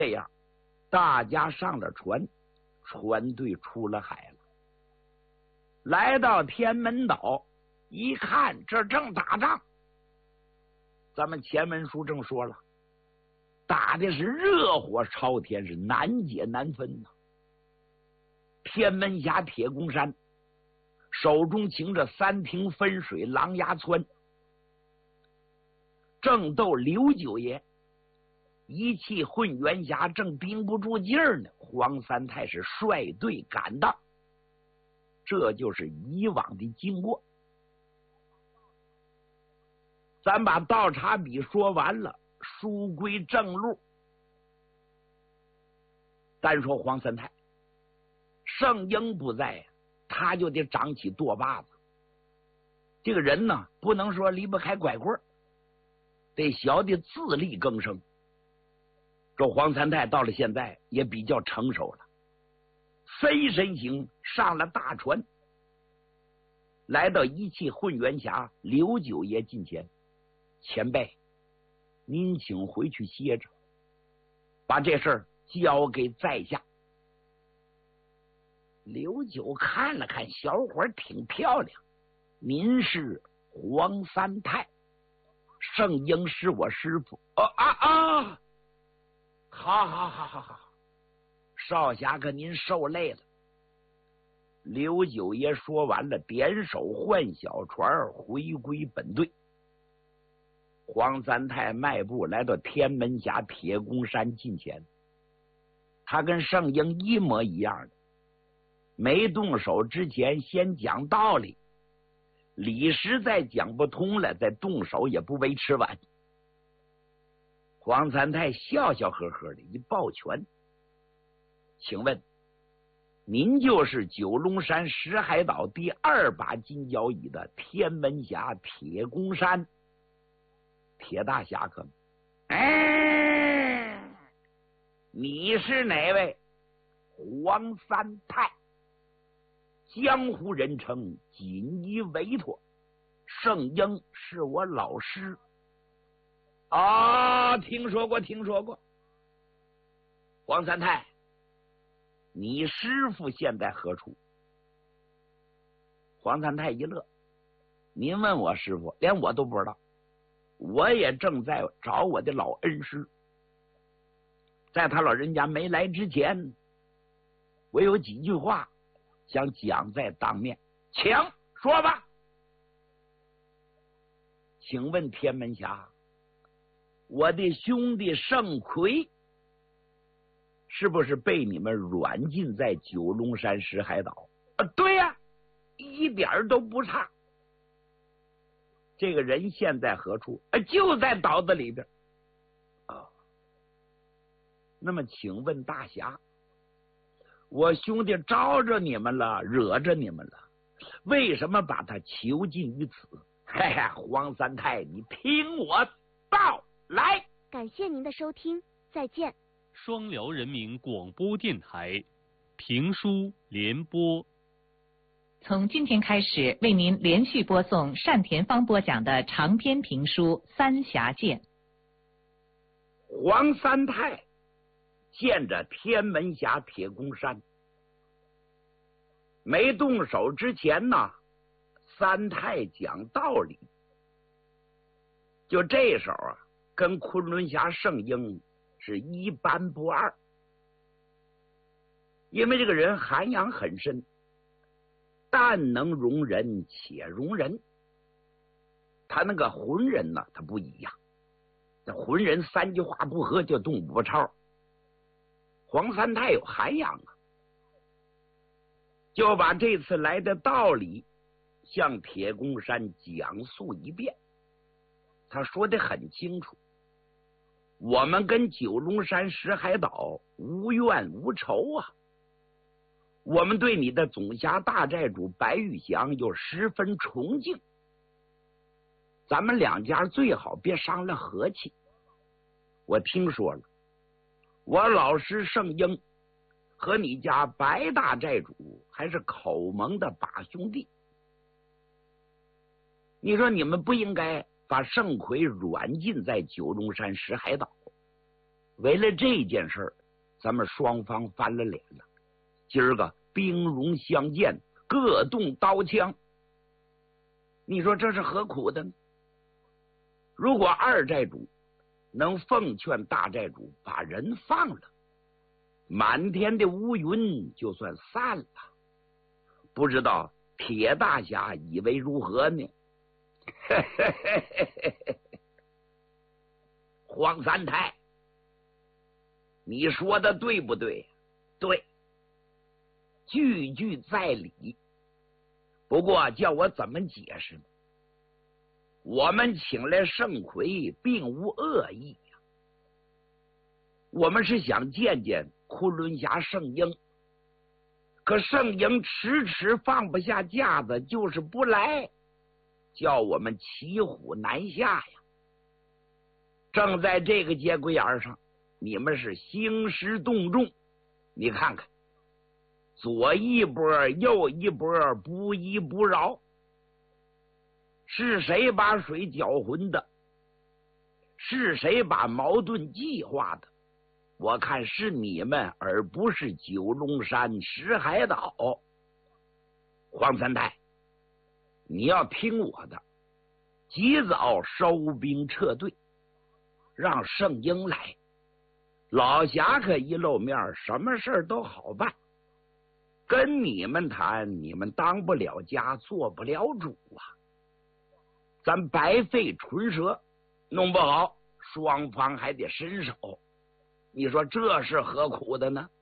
这样，大家上了船，船队出了海了，来到天门岛，一看这正打仗。咱们前文书正说了，打的是热火朝天，是难解难分呐。天门峡铁公山手中擎着三庭分水狼牙窜，正斗刘九爷一气混元峡正盯不住劲儿呢，黄三太是率队赶到，这就是以往的经过。咱把倒茶笔说完了，书归正路。单说黄三太，圣婴不在，他就得长起舵把子。这个人呢，不能说离不开拐棍，得小的自力更生。这黄三太到了现在也比较成熟了，飞身行上了大船，来到一气混元峡刘九爷近前，前辈，您请回去歇着，把这事儿交给在下。刘九看了看小伙挺漂亮，您是黄三太，圣婴是我师傅。好，少侠可您受累了。刘九爷说完了，点手换小船回归本队。黄三太迈步来到天门峡铁公山近前，他跟圣婴一模一样的，没动手之前先讲道理，理实在讲不通了再动手也不为迟晚。黄三太笑笑呵呵的一抱拳，请问您就是九龙山石海岛第2把金交椅的天门峡铁公山铁大侠客吗？你是哪位？黄三太，江湖人称锦衣韦陀，圣婴是我老师。听说过。黄三太，你师傅现在何处？黄三太一乐，您问我师傅，连我都不知道，我也正在找我的老恩师。在他老人家没来之前，我有几句话想讲在当面，请说吧。请问天门峡，我的兄弟盛奎是不是被你们软禁在九龙山石海岛？对呀，一点都不差。这个人现在何处？就在岛子里边。那么请问大侠，我兄弟招着你们了，惹着你们了，为什么把他囚禁于此？黄三太，你听我道来。 感谢您的收听，再见。 双辽人民广播电台评书联播， 从今天开始为您连续播送单田芳播讲的长篇评书《三峡剑》。 黄三太见着天门峡铁公山，没动手之前呢，三太讲道理，就这手跟昆仑峡圣婴是一般不二。因为这个人涵养很深，但能容人且容人。他那个浑人呢，他不一样，这浑人3句话不合就动5超。黄三太有涵养啊，就把这次来的道理向铁公山讲述一遍。他说的很清楚，我们跟九龙山石海岛无怨无仇啊，我们对你的总辖大寨主白玉祥又十分崇敬，咱们两家最好别伤了和气。我听说了，我老师圣婴和你家白大寨主还是口盟的把兄弟，你说你们不应该把盛奎软禁在九龙山石海岛， 为了这件事儿，咱们双方翻了脸了。今儿个兵戎相见，各动刀枪，你说这是何苦的呢？如果二债主能奉劝大债主把人放了，满天的乌云就算散了。不知道铁大侠以为如何呢？黄三太，你说的对不对？对，句句在理。不过叫我怎么解释呢？我们请来圣魁并无恶意呀，我们是想见见昆仑侠圣婴，可圣婴迟迟放不下架子，就是不来，叫我们骑虎难下呀。正在这个节骨眼上，你们是兴师动众，你看看，左一波右一波，不依不饶。是谁把水搅浑的？是谁把矛盾计划的？我看是你们，而不是九龙山石海岛。黄三太，你要听我的，及早收兵撤退，让圣婴来。老侠客一露面，什么事儿都好办。跟你们谈，你们当不了家，做不了主啊！咱白费唇舌，弄不好双方还得伸手。你说这是何苦的呢？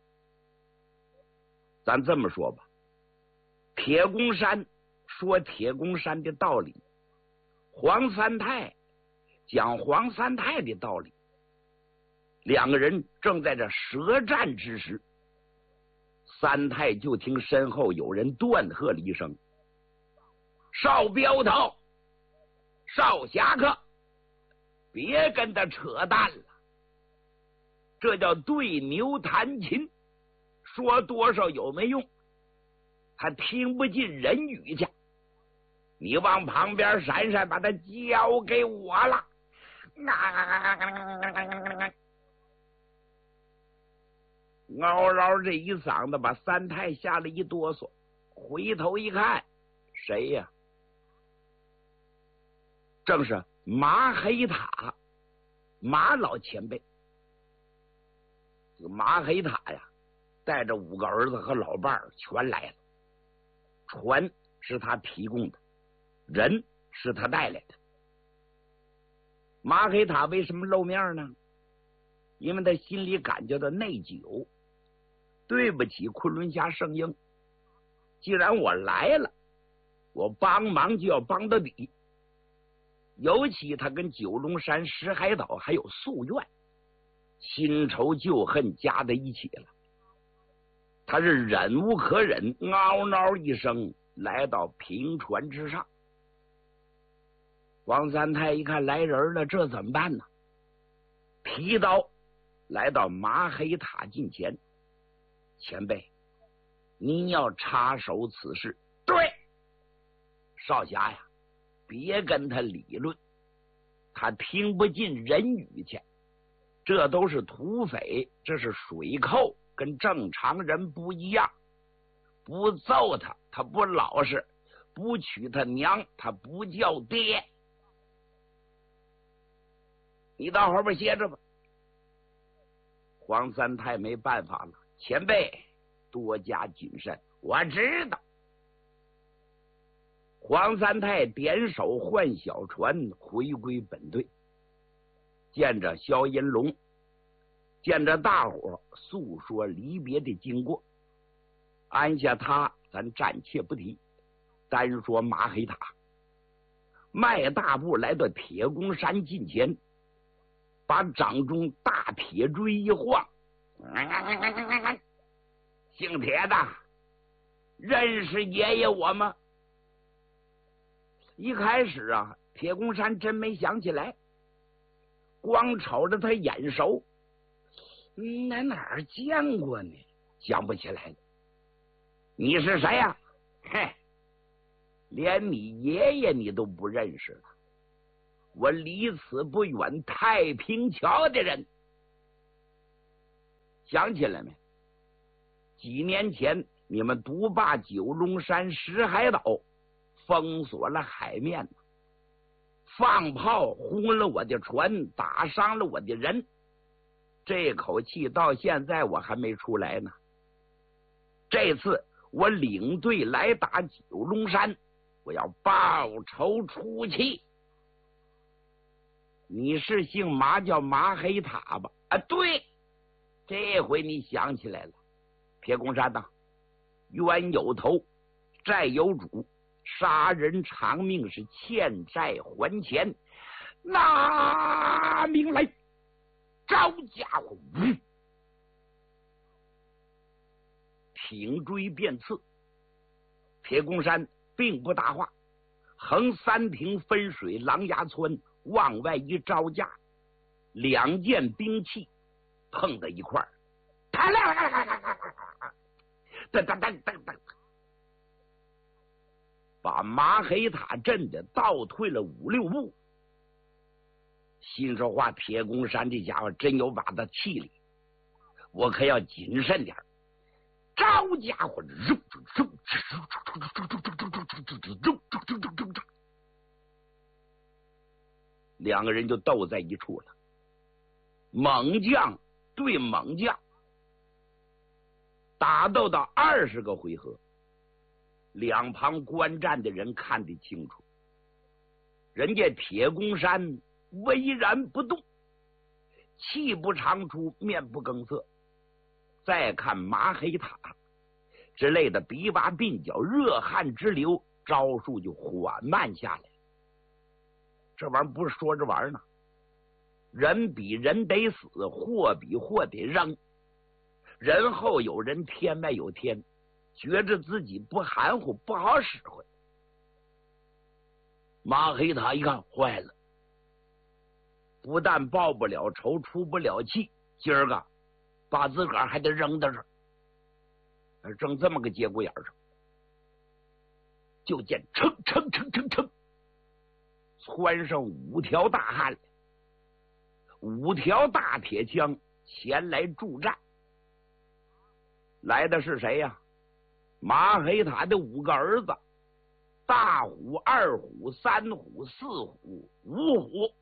咱这么说吧，铁公山说铁公山的道理，黄三太讲黄三太的道理。两个人正在这舌战之时，三太就听身后有人断喝了一声：“少镖头，少侠客，别跟他扯淡了，这叫对牛弹琴，说多少有没用，他听不进人语去。你往旁边闪闪，把他交给我了。”嗷嗷这一嗓子把三太吓了一哆嗦，回头一看，谁呀？正是马黑塔，马老前辈。这个马黑塔呀，带着5个儿子和老伴儿全来了。船是他提供的，人是他带来的。马黑塔为什么露面呢？因为他心里感觉到内疚，对不起昆仑侠圣婴，既然我来了，我帮忙就要帮到底。尤其他跟九龙山石海岛还有夙愿，新仇旧恨加在一起了，他是忍无可忍，嗷嗷一声来到平船之上。王三太一看来人了，这怎么办呢？提刀来到马黑塔近前：“前辈，您要插手此事。”“对，少侠呀，别跟他理论，他听不进人语去，这都是土匪，这是水寇，跟正常人不一样。不揍他，他不老实；不娶他娘，他不叫爹。你到后边歇着吧。”黄三太没办法了：“前辈多加谨慎。”“我知道。”黄三太点手换小船，回归本队。见着萧银龙，见着大伙诉说离别的经过，安下他咱暂且不提，单说马黑塔。迈大步来到铁公山近前，把掌中大铁锥一晃：“姓铁的，认识爷爷我吗？”一开始啊，铁公山真没想起来，光瞅着他眼熟，哪儿见过呢？想不起来了。“你是谁呀？”“嘿，连你爷爷你都不认识了。我离此不远太平桥的人。” 想起来没？几年前你们独霸九龙山石海岛，封锁了海面，放炮轰了我的船，打伤了我的人，这口气到现在我还没出来呢。这次我领队来打九龙山，我要报仇出气。你是姓马，叫马黑塔吧？啊，对，这回你想起来了。铁公山呐，冤有头，债有主，杀人偿命是欠债还钱。拿命来！招家伙！挺锥便刺。铁公山并不答话，横三亭分水狼牙村往外一招架，两件兵器碰在一块儿，噔噔噔噔噔，把马黑塔震得倒退了5、6步。心说话，铁公山这家伙真有把子气力，我可要谨慎点。招家伙，两个人就斗在一处了。猛将对猛将，打斗到20个回合，两旁观战的人看得清楚，人家铁公山巍然不动，气不长出，面不更色。再看马黑塔之类的比拔鬓角，热汗直流，招数就缓慢下来。这玩意儿不是说着玩呢，人比人得死，货比货得扔。人后有人，天外有天，觉着自己不含糊，不好使唤。马黑塔一看，坏了，不但报不了仇，出不了气，今儿个把自个儿还得扔到这儿，正这么个节骨眼上，就见噌窜上5条大汉来，5条大铁枪前来助战。来的是谁呀？马黑塔的5个儿子，大虎、二虎、三虎、四虎、5虎。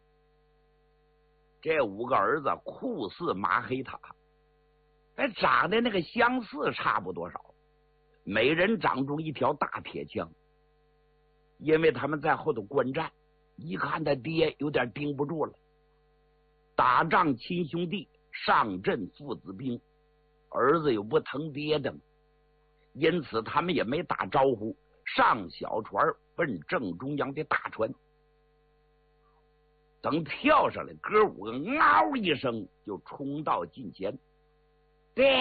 这5个儿子酷似马黑塔，长得那个相似差不多少，每人长出一条大铁枪。因为他们在后头观战，一看他爹有点盯不住了。打仗亲兄弟，上阵父子兵，儿子有不疼爹的吗？因此他们也没打招呼，上小船奔正中央的大船。等跳上来，哥5个嗷一声就冲到近前。爹，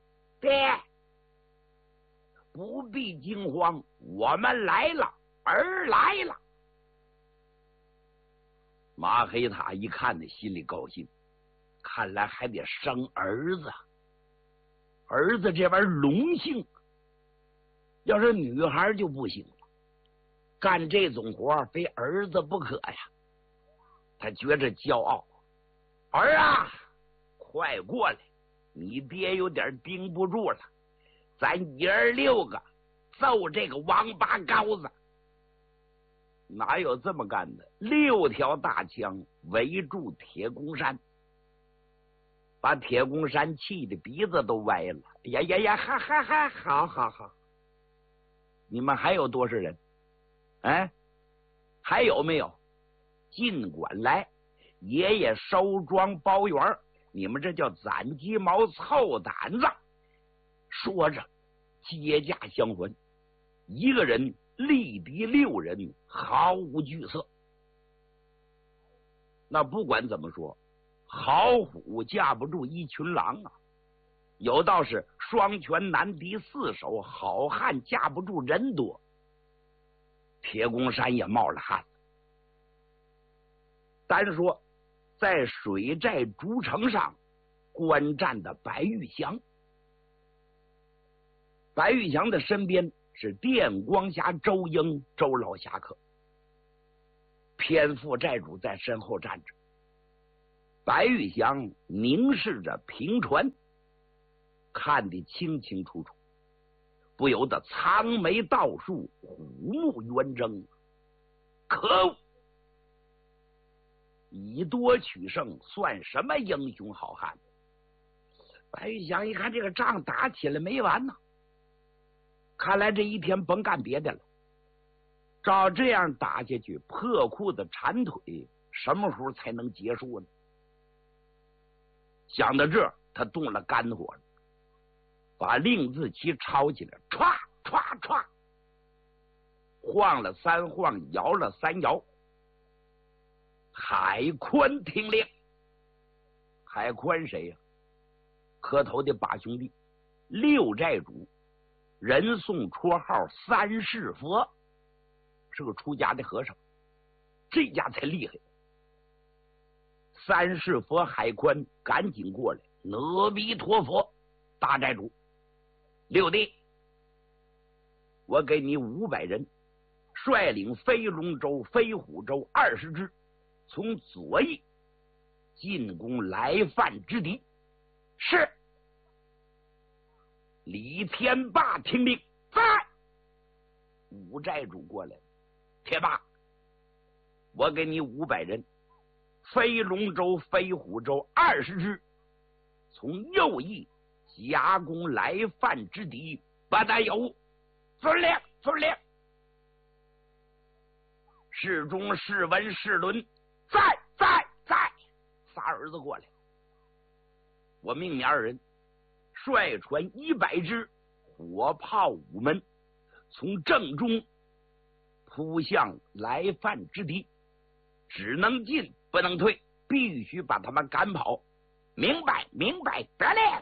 不必惊慌，我们来了，儿来了。马黑塔一看呢，心里高兴，看来还得生儿子。儿子这玩意儿龙性，要是女孩就不行了，干这种活非儿子不可呀。他觉着骄傲，儿啊，快过来，你爹有点盯不住了，咱爷儿6个揍这个王八羔子。哪有这么干的？6条大枪围住铁公山，把铁公山气的鼻子都歪了。呀，好，你们还有多少人？还有没有？尽管来，爷爷收庄包圆，你们这叫攒鸡毛凑胆子。说着接驾相还，一个人力敌6人，毫无惧色。那不管怎么说，好虎架不住一群狼啊，有道是双拳难敌4手，好汉架不住人多。铁公山也冒了汗。单说在水寨主城上观战的白玉祥，白玉祥的身边是电光侠周英、周老侠客，偏副寨主在身后站着。白玉祥凝视着平船， 看得清清楚楚，不由得苍眉倒竖，虎目圆睁。可恶！以多取胜，算什么英雄好汉？白玉祥一看这个仗打起来没完呢，看来这一天甭干别的了，照这样打下去，破裤子缠腿，什么时候才能结束呢？想到这儿，他动了肝火了，把令字旗抄起来，歘歘歘，晃了3晃，摇了3摇。海宽听令。海宽谁呀？磕头的8兄弟，6寨主，人送绰号3世佛，是个出家的和尚，这家才厉害。3世佛海宽赶紧过来，阿弥陀佛，大寨主6弟，我给你500人，率领飞龙舟、飞虎舟20只，从左翼进攻来犯之敌。是。李天霸听令，在。5寨主过来了，铁霸，我给你500人，飞龙舟、飞虎舟20只，从右翼夹攻来犯之敌，不得有误。遵令，遵令。侍中、侍文、侍伦，在。仨儿子过来，我命你2人率船100只，火炮5门，从正中扑向来犯之敌，只能进不能退，必须把他们赶跑。明白，明白，得令。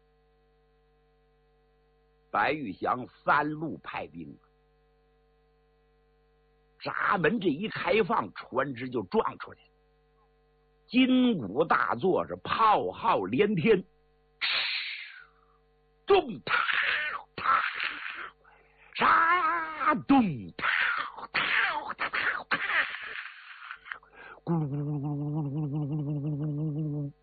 白玉祥3路派兵，闸门这一开放，船只就撞出来了。金鼓大作，是炮号连天，咚啪啪，杀咚啪啪啪啪，咕噜咕噜咕噜咕噜咕噜咕噜，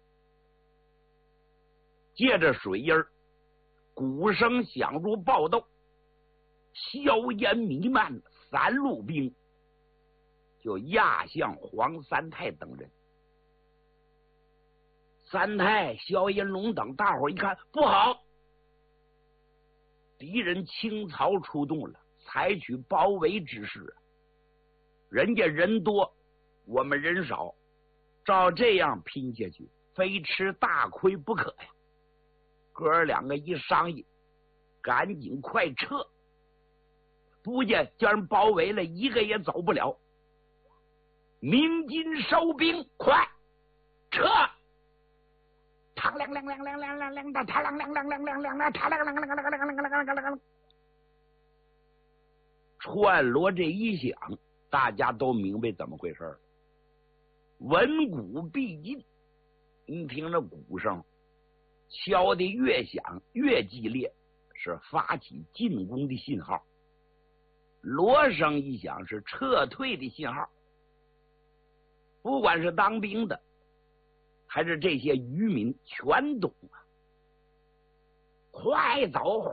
借着水音儿，鼓声响如爆豆，硝烟弥漫，3路兵就压向黄三太等人。三太、萧银龙等大伙一看不好，敌人倾巢出动了，采取包围之势。人家人多，我们人少，照这样拼下去，非吃大亏不可呀！哥2个一商议，赶紧快撤，不见叫人包围了，一个也走不了。鸣金收兵，快撤！唐亮亮亮亮亮亮亮的，唐亮亮亮亮亮亮的，唐亮亮亮亮亮亮亮亮。串锣这一响，大家都明白怎么回事了。闻鼓必进，你听着鼓声，敲的越响越激烈，是发起进攻的信号；锣声一响，是撤退的信号。不管是当兵的还是这些渔民，全懂啊！快走！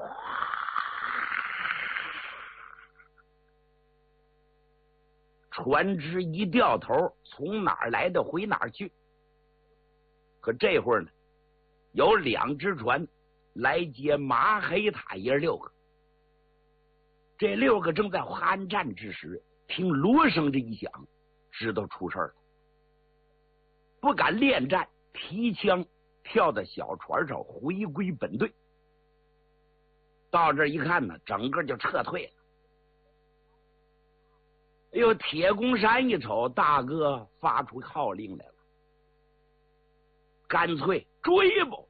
船只一掉头，从哪儿来的回哪儿去。可这会儿呢，有2只船来接马黑塔爷6个。这6个正在酣战之时，听锣声这一响，知道出事了，不敢恋战，提枪跳到小船上回归本队。到这一看呢，整个就撤退了。哎呦，铁公山一瞅，大哥发出号令来了，干脆追吧！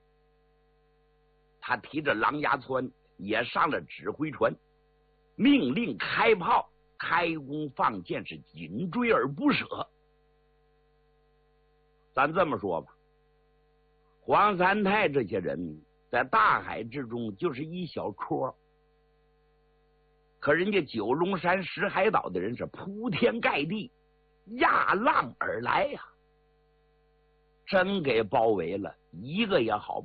他提着狼牙窜也上了指挥船，命令开炮，开弓放箭，是紧追而不舍。咱这么说吧，黄三太这些人在大海之中就是一小撮，可人家九龙山石海岛的人是铺天盖地，压浪而来呀，真给包围了，一个也好